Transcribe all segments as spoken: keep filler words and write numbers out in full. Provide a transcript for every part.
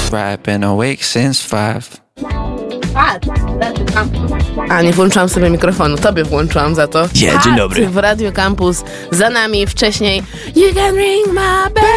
right, been awake since five. A, nie włączyłam sobie mikrofonu, tobie włączyłam za to. Yeah, dzień dobry. W Radio Campus, za nami wcześniej You can ring my bell.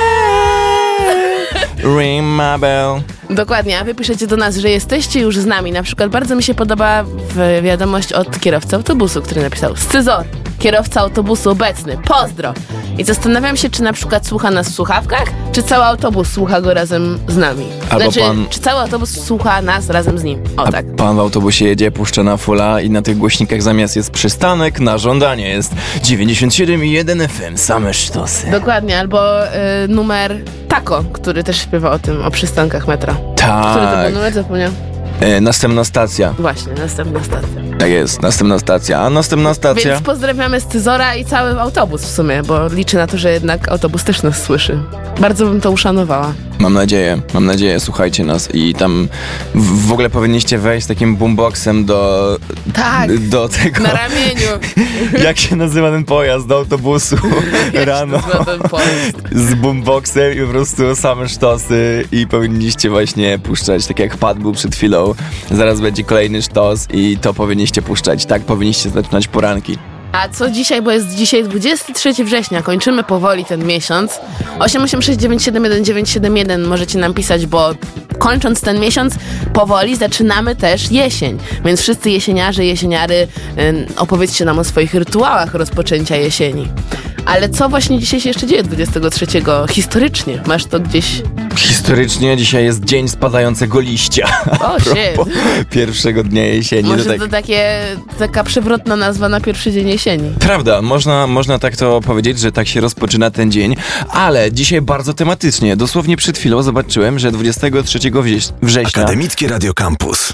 Ring my bell. Dokładnie, a wy piszecie do nas, że jesteście już z nami. Na przykład bardzo mi się podoba w wiadomość od kierowcy autobusu, który napisał: Scyzor, kierowca autobusu obecny, pozdro. I zastanawiam się, czy na przykład słucha nas w słuchawkach, czy cały autobus słucha go razem z nami. Albo znaczy, pan... czy cały autobus słucha nas razem z nim. O A tak. pan w autobusie jedzie, puszcza na fulla i na tych głośnikach zamiast jest przystanek, na żądanie jest dziewięćdziesiąt siedem i jeden F M, same sztosy. Dokładnie, albo y, numer Taco, który też śpiewa o tym, o przystankach metra. Tak. Który to był numer? Zapomniałem. E, następna stacja. Właśnie, następna stacja. Tak jest, następna stacja. A następna stacja? Więc pozdrawiamy Scyzora i cały autobus w sumie, bo liczę na to, że jednak autobus też nas słyszy. Bardzo bym to uszanowała. Mam nadzieję, mam nadzieję, słuchajcie nas i tam w, w ogóle powinniście wejść z takim boomboxem do... Tak, do tego... na ramieniu. Jak się nazywa ten pojazd do autobusu rano? Jak się nazywa ten pojazd? Z boomboxem i po prostu same sztosy i powinniście właśnie puszczać, tak jak Pat był przed chwilą. Zaraz będzie kolejny sztos i to powinniście puszczać. Tak powinniście zaczynać poranki. A co dzisiaj, bo jest dzisiaj dwudziestego trzeciego września, kończymy powoli ten miesiąc. osiem osiem sześć dziewięć siedem jeden dziewięć siedem jeden możecie nam pisać, bo kończąc ten miesiąc, powoli zaczynamy też jesień. Więc wszyscy jesieniarze, jesieniary, yy, opowiedzcie nam o swoich rytuałach rozpoczęcia jesieni. Ale co właśnie dzisiaj się jeszcze dzieje dwudziestego trzeciego historycznie? Masz to gdzieś... Historycznie dzisiaj jest dzień spadającego liścia. O, shit. Pierwszego dnia jesieni. Może to, tak... to takie, taka przewrotna nazwa na pierwszy dzień jesieni. Prawda, można, można tak to powiedzieć, że tak się rozpoczyna ten dzień, ale dzisiaj bardzo tematycznie. Dosłownie przed chwilą zobaczyłem, że dwudziestego trzeciego września... Akademickie Radio Campus.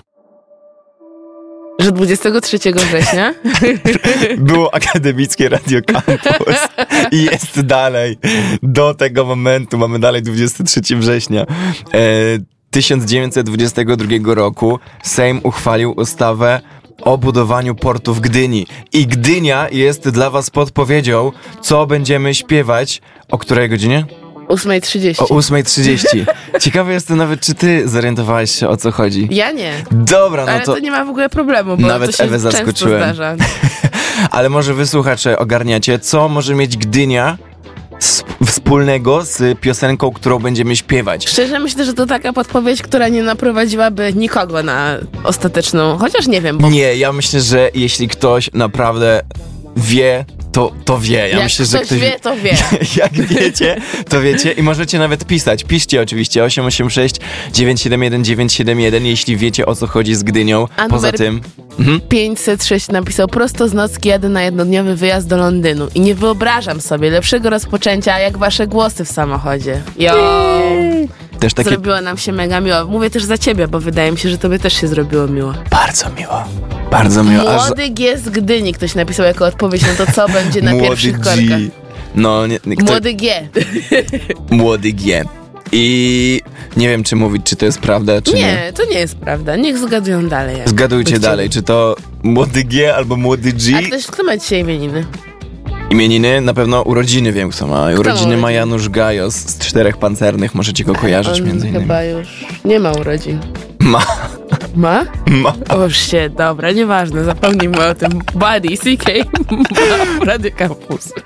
Że dwudziestego trzeciego września? Było Akademickie Radio Campus i jest dalej. Do tego momentu mamy dalej dwudziestego trzeciego września. E, tysiąc dziewięćset dwudziestego drugiego roku Sejm uchwalił ustawę o budowaniu portu w Gdyni. I Gdynia jest dla was podpowiedzią, co będziemy śpiewać. O której godzinie? ósma trzydzieści. O ósma trzydzieści. Ciekawy jestem nawet, czy ty zorientowałeś się, o co chodzi. Ja nie. Dobra, no Ale to... to nie ma w ogóle problemu, bo Nawet to się Ewę często zaskoczyłem. zdarza. Ale może wy, słuchacze, ogarniacie, co może mieć Gdynia z, wspólnego z piosenką, którą będziemy śpiewać. Szczerze myślę, że to taka podpowiedź, która nie naprowadziłaby nikogo na ostateczną, chociaż nie wiem, bo Nie, ja myślę, że jeśli ktoś naprawdę wie, to, to wie. Ja jak myślę, ktoś, że ktoś wie, to wie. Jak wiecie, to wiecie i możecie nawet pisać. Piszcie oczywiście osiem osiem sześć dziewięć siedem jeden dziewięć siedem jeden, jeśli wiecie, o co chodzi z Gdynią. A Poza numer tym... Mhm. pięćset sześć napisał: prosto z nocki jadę na jednodniowy wyjazd do Londynu i nie wyobrażam sobie lepszego rozpoczęcia jak wasze głosy w samochodzie. Jo! Też takie... Zrobiło nam się mega miło. Mówię też za ciebie, bo wydaje mi się, że tobie też się zrobiło miło. Bardzo miło. Bardzo miło. Aż... Młody G z Gdyni ktoś napisał jako odpowiedź na to, co będzie na Młody pierwszych G. korkach. No, nie, nie, kto... Młody G. Młody G. I nie wiem, czy mówić, czy to jest prawda, czy nie. Nie, to nie jest prawda. Niech zgadują dalej. jak Zgadujcie by chcieli. dalej, czy to Młody G albo Młody G. A ktoś, kto ma dzisiaj imieniny? Imieniny, na pewno urodziny wiem, kto ma. Urodziny urodziny? ma Janusz Gajos z Czterech Pancernych, możecie go kojarzyć On między innymi. chyba już nie ma urodzin. Ma. Ma? Ma. O shit, dobra, nieważne, zapomnijmy o tym. Buddy, C K, Radio Campus.